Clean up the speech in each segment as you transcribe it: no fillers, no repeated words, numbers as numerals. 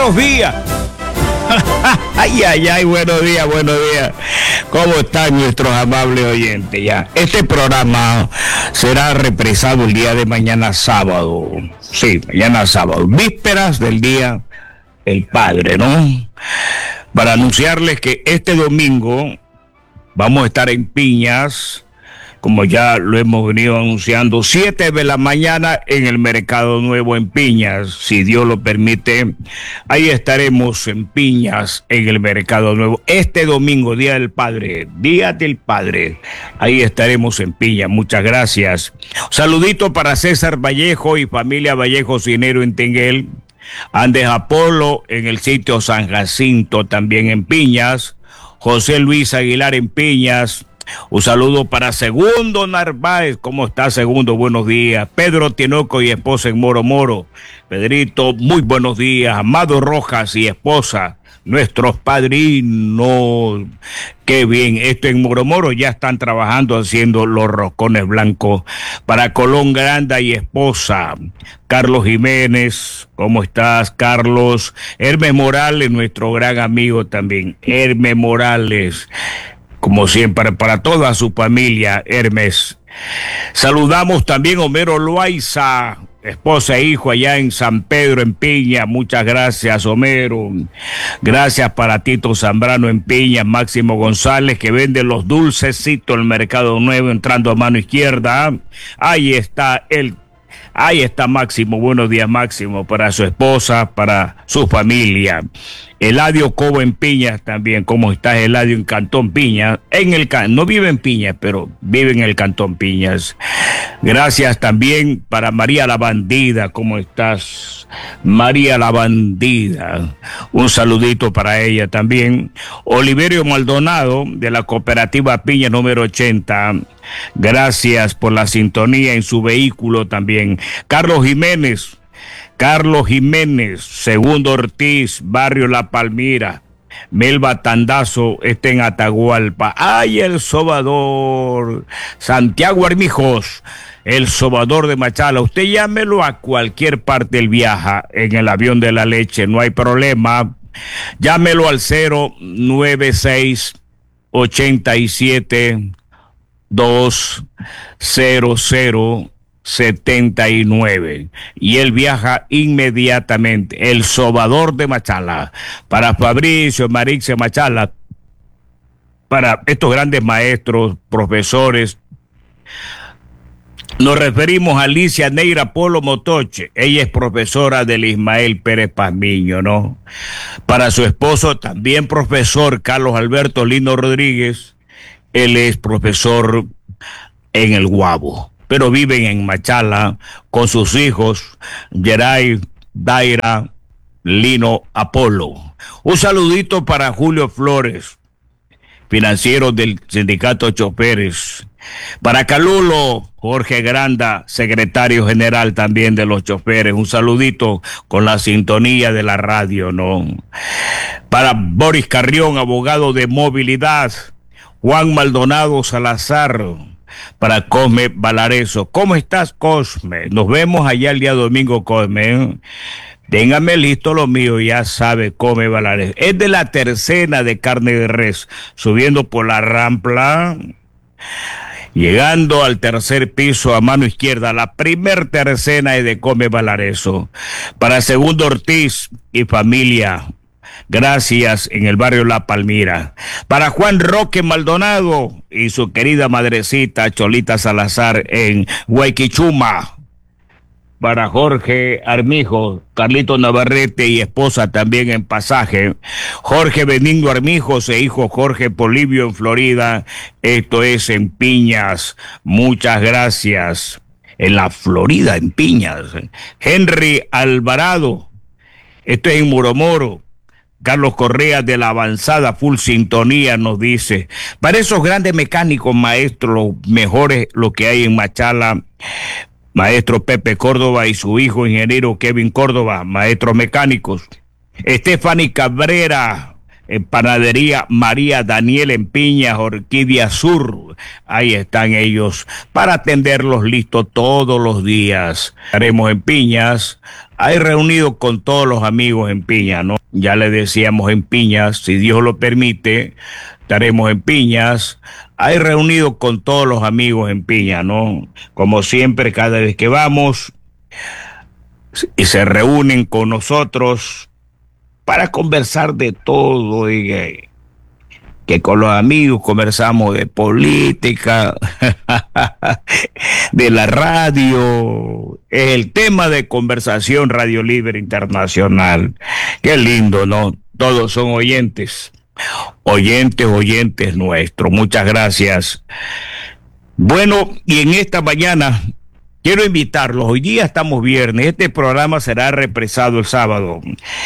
buenos días. Ay, ay, ay, buenos días, buenos días. ¿Cómo están nuestros amables oyentes? Ya, este programa será reprisado el día de mañana sábado. Sí, mañana sábado, vísperas del Día del Padre, ¿no? Para anunciarles que este domingo vamos a estar en Piñas, como ya lo hemos venido anunciando, 7 de la mañana en el Mercado Nuevo en Piñas, si Dios lo permite. Ahí estaremos en Piñas, en el Mercado Nuevo, este domingo, Día del Padre, ahí estaremos en Piñas. Muchas gracias. Saludito para César Vallejo y familia Vallejo Cinero en Tinguel, Andes Apolo en el sitio San Jacinto, también en Piñas, José Luis Aguilar en Piñas. Un saludo para Segundo Narváez. ¿Cómo está, Segundo? Buenos días. Pedro Tinoco y esposa en Moro Moro. Pedrito, muy buenos días. Amado Rojas y esposa, nuestros padrinos. Qué bien. Esto en Moro Moro ya están trabajando haciendo los roscones blancos. Para Colón Granda y esposa, Carlos Jiménez. ¿Cómo estás, Carlos? Hermes Morales, nuestro gran amigo también. Hermes Morales. Como siempre, para toda su familia, Hermes. Saludamos también a Homero Loaiza, esposa e hijo allá en San Pedro, en Piña. Muchas gracias, Homero. Gracias para Tito Zambrano en Piña, Máximo González, que vende los dulcecitos en el Mercado Nuevo, entrando a mano izquierda. Ahí está Máximo. Buenos días, Máximo, para su esposa, para su familia. Eladio Cobo en Piñas también. ¿Cómo estás, Eladio, en Cantón Piñas? No vive en Piñas, pero vive en el Cantón Piñas. Gracias también para María la Bandida. ¿Cómo estás, María la Bandida? Un saludito para ella también. Oliverio Maldonado, de la cooperativa Piña número 80. Gracias por la sintonía en su vehículo también. Carlos Jiménez, Segundo Ortiz, Barrio La Palmira. Melba Tandazo está en Atahualpa. ¡Ay, el sobador! Santiago Armijos, el sobador de Machala. Usted llámelo a cualquier parte del viaje en el avión de la leche, no hay problema. Llámelo al 096 87 200 79 y él viaja inmediatamente. El sobador de Machala. Para Fabricio, Marixe Machala, para estos grandes maestros, profesores. Nos referimos a Alicia Neira Polo Motoche. Ella es profesora del Ismael Pérez Pazmiño, ¿no? Para su esposo, también profesor, Carlos Alberto Lino Rodríguez. Él es profesor en el Guabo, pero viven en Machala con sus hijos, Geray, Daira, Lino, Apolo. Un saludito para Julio Flores, financiero del Sindicato Choferes. Para Calulo, Jorge Granda, secretario general también de los choferes. Un saludito con la sintonía de la radio, ¿no? Para Boris Carrión, abogado de movilidad. Juan Maldonado Salazar. Para Cosme Valareso. ¿Cómo estás, Cosme? Nos vemos allá el día domingo, Cosme. Téngame listo lo mío, ya sabe, Cosme Valareso. Es de la tercera de carne de res, subiendo por la rampla, llegando al tercer piso a mano izquierda. La primer tercena es de Cosme Valareso. Para Segundo Ortiz y familia, gracias, en el barrio La Palmira. Para Juan Roque Maldonado y su querida madrecita Cholita Salazar en Huayquichuma. Para Jorge Armijo, Carlito Navarrete y esposa también en Pasaje. Jorge Benigno Armijos e hijo Jorge Polibio en Florida. Esto es en Piñas. Muchas gracias. En la Florida, en Piñas. Henry Alvarado. Esto es en Moro Moro. Carlos Correa de la Avanzada, full sintonía, nos dice. Para esos grandes mecánicos, maestros, los mejores, lo que hay en Machala, maestro Pepe Córdoba y su hijo, ingeniero Kevin Córdoba, maestros mecánicos. Stephanie Cabrera, en Panadería María Daniel en Piñas, Orquídea Sur. Ahí están ellos para atenderlos listos todos los días. Estaremos en Piñas, ahí reunidos con todos los amigos en Piñas, ¿no? Ya le decíamos en Piñas, si Dios lo permite, estaremos en Piñas, ahí reunidos con todos los amigos en Piñas, ¿no? Como siempre, cada vez que vamos y se reúnen con nosotros para conversar de todo, y que con los amigos conversamos de política, de la radio, es el tema de conversación Radio Libre Internacional. Qué lindo, ¿no? Todos son oyentes nuestros. Muchas gracias. Bueno, y en esta mañana quiero invitarlos. Hoy día estamos viernes. Este programa será represado el sábado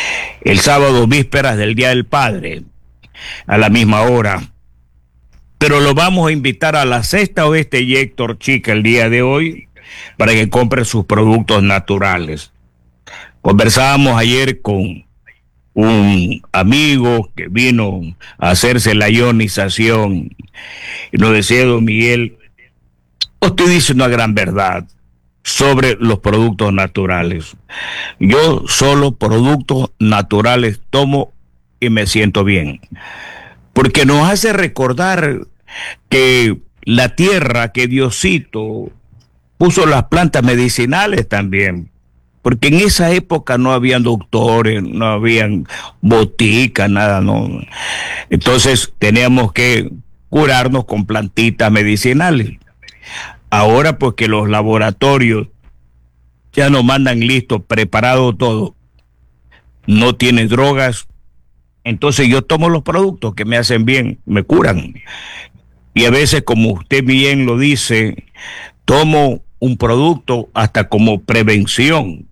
vísperas del Día del Padre, a la misma hora. Pero lo vamos a invitar a la Cesta Oeste y Héctor Chica el día de hoy para que compre sus productos naturales. Conversábamos ayer con un amigo que vino a hacerse la ionización y nos decía: don Miguel, usted dice una gran verdad sobre los productos naturales. Yo solo productos naturales tomo y me siento bien, porque nos hace recordar que la tierra, que Diosito puso las plantas medicinales también, porque en esa época no habían doctores, no habían boticas, nada, no. Entonces teníamos que curarnos con plantitas medicinales. Ahora, pues que los laboratorios ya nos mandan listo, preparado todo, no tiene drogas, entonces yo tomo los productos que me hacen bien, me curan. Y a veces, como usted bien lo dice, tomo un producto hasta como prevención,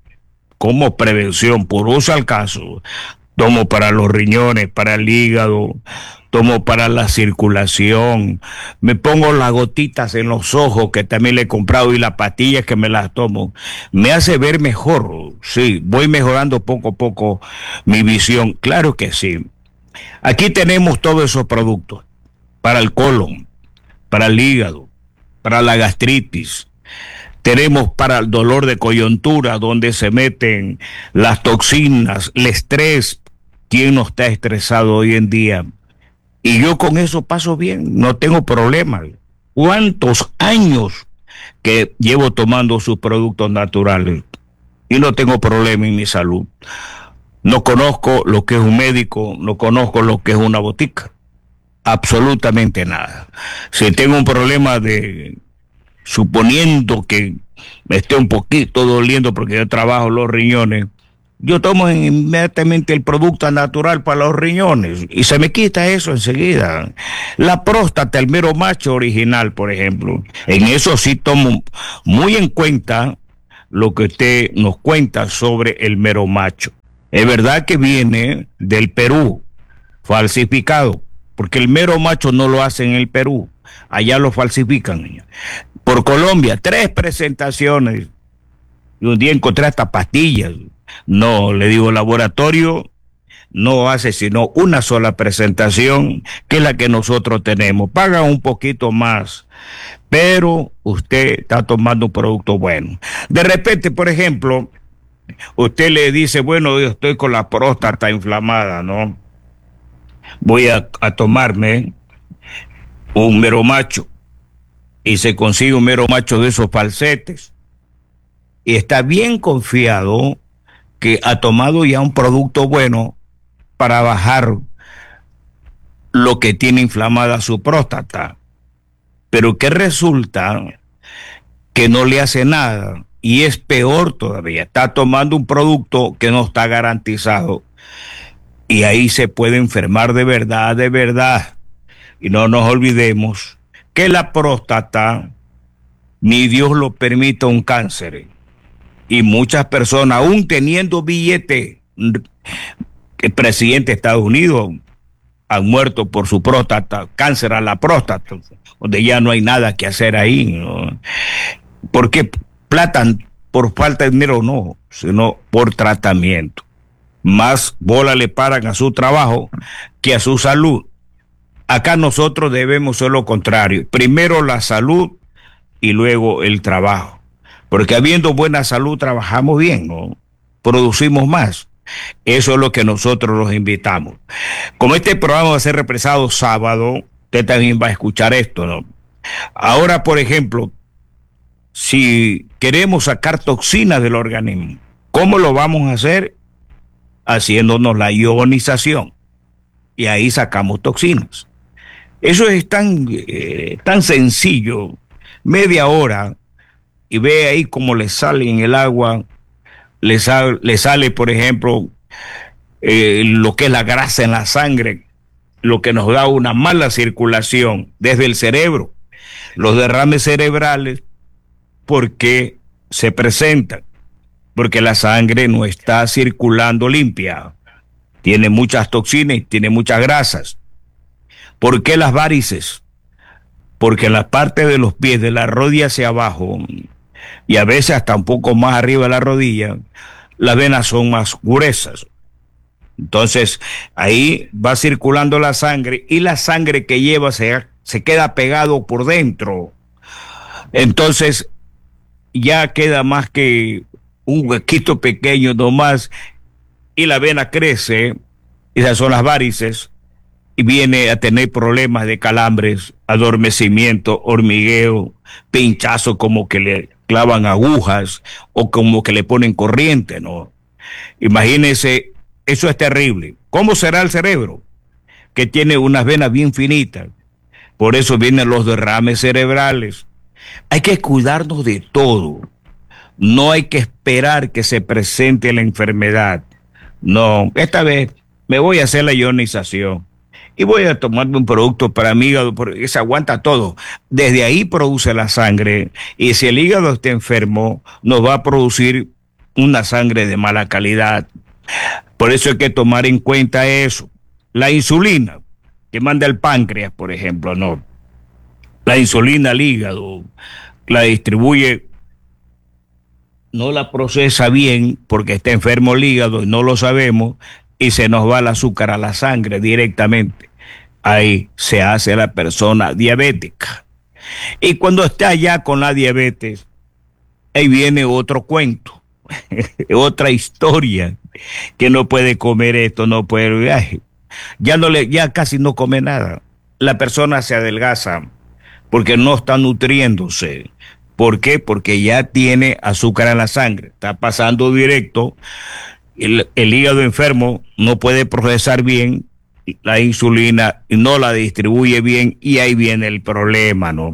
por uso al caso. Tomo para los riñones, para el hígado, tomo para la circulación, me pongo las gotitas en los ojos que también le he comprado y las pastillas que me las tomo. Me hace ver mejor, sí, voy mejorando poco a poco mi visión, claro que sí. Aquí tenemos todos esos productos para el colon, para el hígado, para la gastritis. Tenemos para el dolor de coyuntura, donde se meten las toxinas, el estrés. ¿Quién no está estresado hoy en día? Y yo con eso paso bien, no tengo problemas. ¿Cuántos años que llevo tomando sus productos naturales y no tengo problema en mi salud? No conozco lo que es un médico, no conozco lo que es una botica. Absolutamente nada. Si tengo un problema suponiendo que me esté un poquito doliendo porque yo trabajo los riñones, yo tomo inmediatamente el producto natural para los riñones y se me quita eso enseguida. La próstata, el mero macho original, por ejemplo, en eso sí tomo muy en cuenta lo que usted nos cuenta sobre el mero macho. Es verdad que viene del Perú, falsificado, porque el mero macho no lo hacen en el Perú, allá lo falsifican. Por Colombia, 3 presentaciones, y un día encontré hasta pastillas. No, le digo, el laboratorio no hace sino una sola presentación, que es la que nosotros tenemos. Paga un poquito más, pero usted está tomando un producto bueno. De repente, por ejemplo, usted le dice: bueno, yo estoy con la próstata inflamada, ¿no? Voy a tomarme un mero macho, y se consigue un mero macho de esos falsetes, y está bien confiado que ha tomado ya un producto bueno para bajar lo que tiene inflamada su próstata, pero que resulta que no le hace nada, y es peor todavía, está tomando un producto que no está garantizado, y ahí se puede enfermar de verdad. Y no nos olvidemos que la próstata, ni Dios lo permita, un cáncer. Y muchas personas, aún teniendo billete, el presidente de Estados Unidos han muerto por su próstata, cáncer a la próstata, donde ya no hay nada que hacer ahí, ¿no? Porque plata por falta de dinero no, sino por tratamiento. más bola le paran a su trabajo que a su salud. Acá nosotros debemos ser lo contrario. Primero la salud y luego el trabajo. Porque habiendo buena salud trabajamos bien, ¿no? Producimos más. Eso es lo que nosotros los invitamos. Como este programa va a ser represado sábado, usted también va a escuchar esto, ¿no? Ahora, por ejemplo, si queremos sacar toxinas del organismo, ¿cómo lo vamos a hacer? Haciéndonos la ionización. Y ahí sacamos toxinas. Eso es tan sencillo. Media hora y ve ahí cómo le sale en el agua, le sale, por ejemplo, lo que es la grasa en la sangre, lo que nos da una mala circulación desde el cerebro, los derrames cerebrales, porque se presentan, porque la sangre no está circulando limpia, tiene muchas toxinas y tiene muchas grasas. ¿Por qué las varices? Porque en la parte de los pies, de la rodilla hacia abajo, y a veces hasta un poco más arriba de la rodilla, las venas son más gruesas. Entonces, ahí va circulando la sangre y la sangre que lleva se queda pegado por dentro. Entonces, ya queda más que un huequito pequeño nomás y la vena crece, esas son las varices, y viene a tener problemas de calambres, adormecimiento, hormigueo, pinchazo como que le clavan agujas o como que le ponen corriente, ¿no? Imagínense, eso es terrible. ¿Cómo será el cerebro? Que tiene unas venas bien finitas. Por eso vienen los derrames cerebrales. Hay que cuidarnos de todo. No hay que esperar que se presente la enfermedad. No, esta vez me voy a hacer la ionización y voy a tomarme un producto para mi hígado porque se aguanta todo. Desde ahí produce la sangre y si el hígado está enfermo nos va a producir una sangre de mala calidad. Por eso hay que tomar en cuenta eso. La insulina que manda el páncreas, por ejemplo, no. La insulina al hígado la distribuye, no la procesa bien porque está enfermo el hígado y no lo sabemos y se nos va el azúcar a la sangre directamente. Ahí se hace la persona diabética. Y cuando está ya con la diabetes, ahí viene otro cuento, otra historia, que no puede comer esto, no puede, ya casi no come nada. La persona se adelgaza porque no está nutriéndose. ¿Por qué? Porque ya tiene azúcar en la sangre, está pasando directo, el hígado enfermo no puede procesar bien la insulina, no la distribuye bien y ahí viene el problema, ¿no?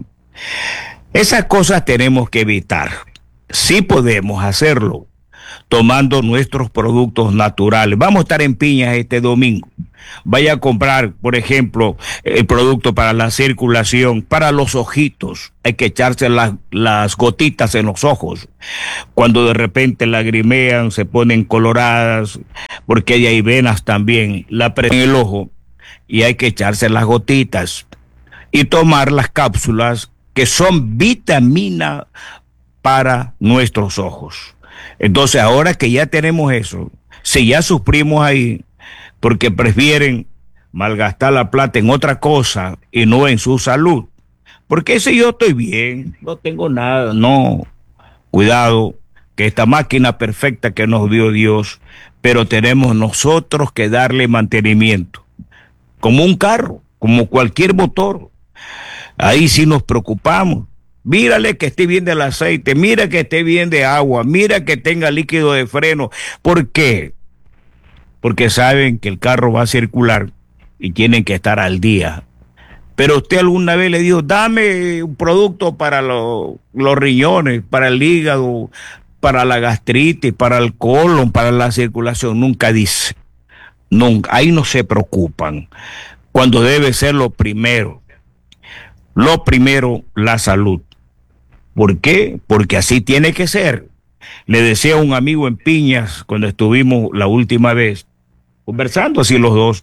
Esas cosas tenemos que evitar. Sí podemos hacerlo tomando nuestros productos naturales. Vamos a estar en Piñas este domingo. Vaya a comprar, por ejemplo, el producto para la circulación, para los ojitos. Hay que echarse las gotitas en los ojos. Cuando de repente lagrimean, se ponen coloradas, porque ahí hay venas también. La presión en el ojo y hay que echarse las gotitas. Y tomar las cápsulas que son vitamina para nuestros ojos. Entonces, ahora que ya tenemos eso, si ya sufrimos ahí, porque prefieren malgastar la plata en otra cosa y no en su salud, porque si yo estoy bien, no tengo nada, no, cuidado, que esta máquina perfecta que nos dio Dios, pero tenemos nosotros que darle mantenimiento, como un carro, como cualquier motor, ahí sí nos preocupamos. Mírale que esté bien del aceite, mira que esté bien de agua, mira que tenga líquido de freno. ¿Por qué? Porque saben que el carro va a circular y tienen que estar al día. Pero usted alguna vez le dijo, dame un producto para los riñones, para el hígado, para la gastritis, para el colon, para la circulación. Nunca dice. Nunca. Ahí no se preocupan. Cuando debe ser lo primero. Lo primero, la salud. ¿Por qué? Porque así tiene que ser. Le decía a un amigo en Piñas, cuando estuvimos la última vez, conversando así los dos,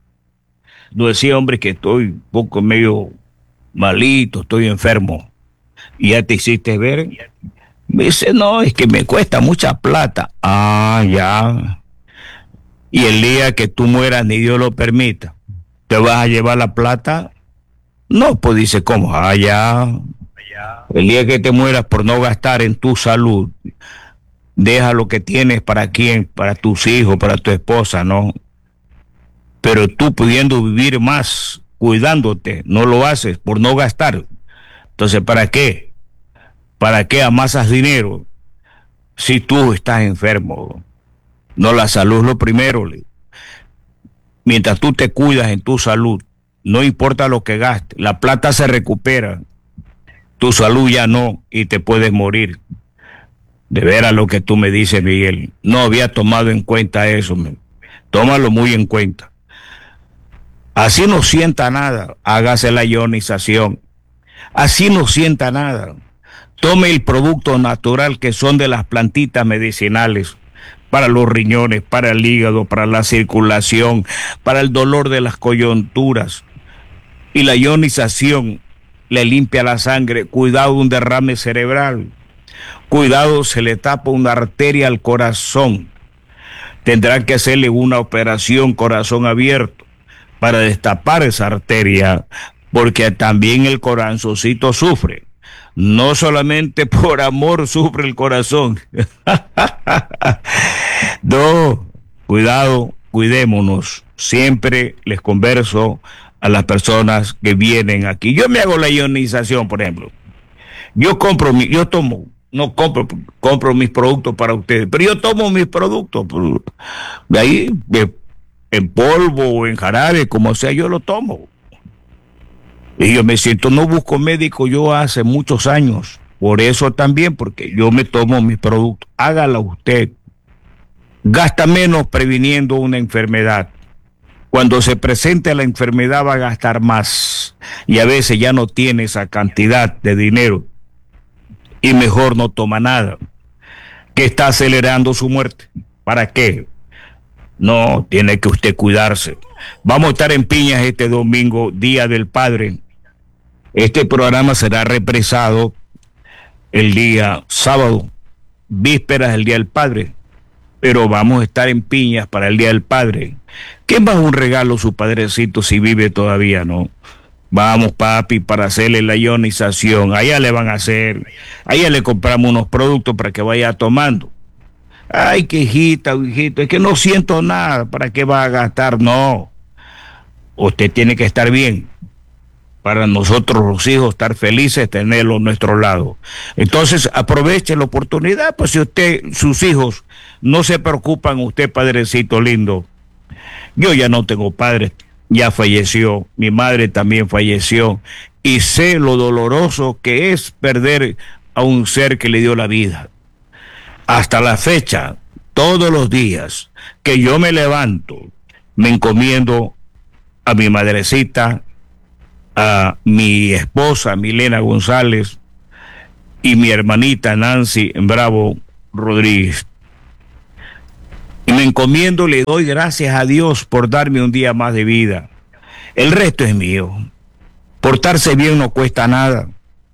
nos decía, hombre, que estoy un poco medio malito, estoy enfermo. ¿Y ya te hiciste ver? Me dice, no, es que me cuesta mucha plata. Ah, ya. Y el día que tú mueras, ni Dios lo permita, ¿te vas a llevar la plata? No, pues dice, ¿cómo? Ya. El día que te mueras por no gastar en tu salud, deja lo que tienes para quién, para tus hijos, para tu esposa, ¿no? Pero tú pudiendo vivir más, cuidándote, no lo haces por no gastar. Entonces, ¿para qué? ¿Para qué amasas dinero si tú estás enfermo? No, la salud es lo primero. Mientras tú te cuidas en tu salud, no importa lo que gastes, la plata se recupera, tu salud ya no, y te puedes morir. De veras lo que tú me dices, Miguel, no había tomado en cuenta eso. Tómalo muy en cuenta. Así no sienta nada, hágase la ionización. Así no sienta nada. Tome el producto natural que son de las plantitas medicinales para los riñones, para el hígado, para la circulación, para el dolor de las coyunturas. Y la ionización le limpia la sangre. Cuidado, un derrame cerebral. Cuidado, se le tapa una arteria al corazón. Tendrán que hacerle una operación corazón abierto para destapar esa arteria, porque también el corazoncito sufre. No solamente por amor sufre el corazón. No, cuidado, cuidémonos. Siempre les converso a las personas que vienen aquí. Yo me hago la ionización, por ejemplo. Compro mis productos para ustedes, pero yo tomo mis productos de ahí, en polvo o en jarabe, como sea, yo lo tomo. Y yo me siento, no busco médico yo hace muchos años, por eso también, porque yo me tomo mis productos. Hágala usted. Gasta menos previniendo una enfermedad. Cuando se presente la enfermedad va a gastar más, y a veces ya no tiene esa cantidad de dinero, y mejor no toma nada, que está acelerando su muerte. ¿Para qué? No, tiene que usted cuidarse. Vamos a estar en Piñas este domingo, Día del Padre. Este programa será represado el día sábado, vísperas del Día del Padre, pero vamos a estar en Piñas para el Día del Padre. ¿Qué más un regalo su padrecito si vive todavía, no? Vamos, papi, para hacerle la ionización. Allá le van a hacer, allá le compramos unos productos para que vaya tomando. Ay, que hijita, hijito, es que no siento nada, ¿para qué va a gastar? No, usted tiene que estar bien, para nosotros los hijos estar felices, tenerlo a nuestro lado. Entonces, aproveche la oportunidad, pues si sus hijos no se preocupan, usted, padrecito lindo. Yo ya no tengo padre, ya falleció, mi madre también falleció, y sé lo doloroso que es perder a un ser que le dio la vida. Hasta la fecha, todos los días que yo me levanto, me encomiendo a mi madrecita, a mi esposa Milena González y mi hermanita Nancy Bravo Rodríguez. Y me encomiendo, le doy gracias a Dios por darme un día más de vida. El resto es mío. Portarse bien no cuesta nada.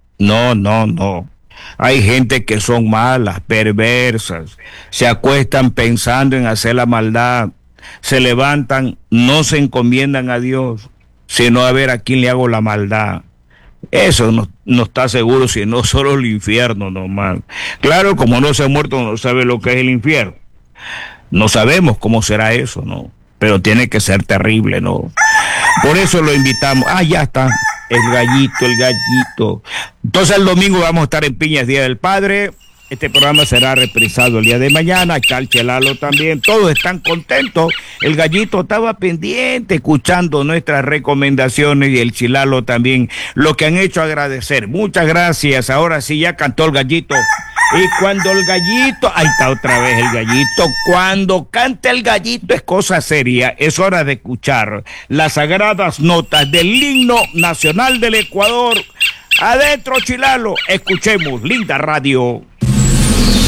No. Hay gente que son malas, perversas, se acuestan pensando en hacer la maldad, se levantan, no se encomiendan a Dios, sino a ver a quién le hago la maldad. Eso no está seguro, sino solo el infierno nomás. Claro, como no se ha muerto, no sabe lo que es el infierno. No sabemos cómo será eso, ¿no? Pero tiene que ser terrible, ¿no? Por eso lo invitamos. Ya está. El gallito. Entonces el domingo vamos a estar en Piñas, Día del Padre. Este programa será reprisado el día de mañana. Acá el Chelalo también. Todos están contentos. El gallito estaba pendiente, escuchando nuestras recomendaciones, y el Chilalo también. Lo que han hecho, agradecer. Muchas gracias. Ahora sí, ya cantó el gallito. Y cuando el gallito, ahí está otra vez el gallito, cuando canta el gallito es cosa seria, es hora de escuchar las sagradas notas del himno nacional del Ecuador. Adentro, Chilalo, escuchemos, linda radio.